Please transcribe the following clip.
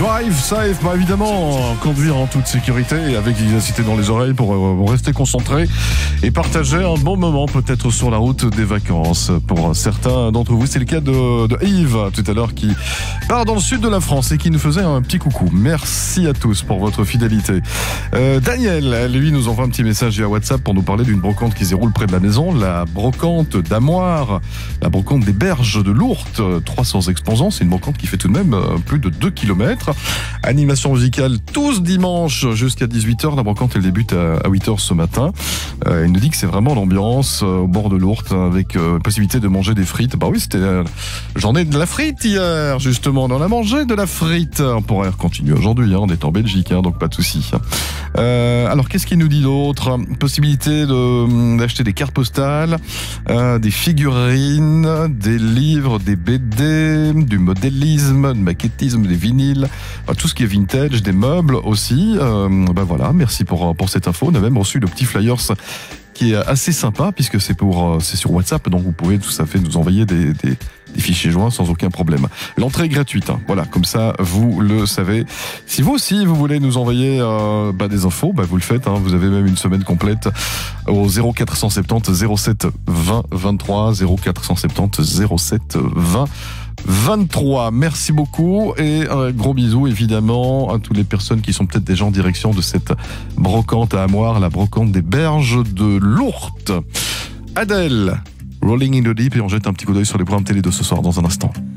Drive safe, évidemment, conduire en toute sécurité et avec vivacité dans les oreilles pour rester concentré et partager un bon moment peut-être sur la route des vacances. Pour certains d'entre vous, c'est le cas de Yves tout à l'heure qui part dans le sud de la France et qui nous faisait un petit coucou. Merci à tous pour votre fidélité. Daniel, lui, nous envoie un petit message via WhatsApp pour nous parler d'une brocante qui se déroule près de la maison, la brocante d'Amoire, la brocante des Berges de Lourdes, 300 exposants. C'est une brocante qui fait tout de même plus de 2 km. Animation musicale tous dimanches jusqu'à 18h. La brocante, elle débute à 8h ce matin. Il nous dit que c'est vraiment l'ambiance au bord de Lourdes avec possibilité de manger des frites. Bah oui, c'était la journée de la frite hier, justement. On a mangé de la frite. On pourrait continuer aujourd'hui, on est en Belgique, donc pas de souci. Alors, qu'est-ce qu'il nous dit d'autre? Possibilité d'acheter des cartes postales, des figurines, des livres, des BD, du modélisme, du maquettisme, des vinyles, tout ce qui est vintage, des meubles aussi. Voilà, merci pour cette info. On a même reçu le petit flyers qui est assez sympa puisque c'est sur WhatsApp, donc vous pouvez tout à fait nous envoyer des fichiers joints sans aucun problème. L'entrée est gratuite, voilà, comme ça vous le savez. Si vous aussi vous voulez nous envoyer des infos, vous le faites, vous avez même une semaine complète au 0470 07 20 23 0470 07 20 23. Merci beaucoup et un gros bisou évidemment à toutes les personnes qui sont peut-être déjà en direction de cette brocante à Amoire, la brocante des Berges de Lourdes. Adèle, Rolling in the Deep, et on jette un petit coup d'œil sur les programmes télé de ce soir dans un instant.